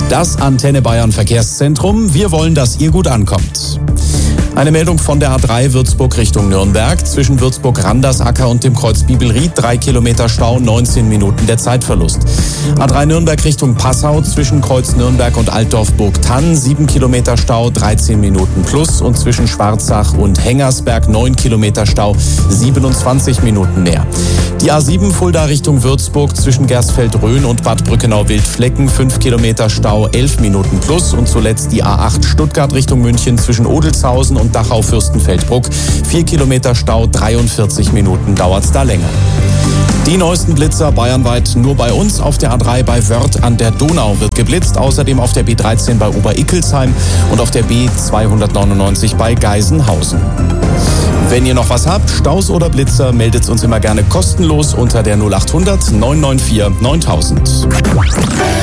Das Antenne Bayern Verkehrszentrum. Wir wollen, dass ihr gut ankommt. Eine Meldung von der A3 Würzburg Richtung Nürnberg. Zwischen Würzburg-Randersacker und dem Kreuz Bibelried 3 Kilometer Stau, 19 Minuten der Zeitverlust. A3 Nürnberg Richtung Passau zwischen Kreuz Nürnberg und Altdorf-Burgthann 7 Kilometer Stau, 13 Minuten plus. Und zwischen Schwarzach und Hengersberg 9 Kilometer Stau, 27 Minuten mehr. Die A7 Fulda Richtung Würzburg zwischen Gersfeld-Rhön und Bad Brückenau-Wildflecken 5 Kilometer Stau, 11 Minuten plus. Und zuletzt die A8 Stuttgart Richtung München zwischen Odelshausen und Dachau-Fürstenfeldbruck 4 Kilometer Stau, 43 Minuten dauert's da länger. Die neuesten Blitzer bayernweit nur bei uns. Auf der A3 bei Wörth an der Donau wird geblitzt. Außerdem auf der B13 bei Ober-Ickelsheim und auf der B299 bei Geisenhausen. Wenn ihr noch was habt, Staus oder Blitzer, meldet uns immer gerne kostenlos unter der 0800 994 9000.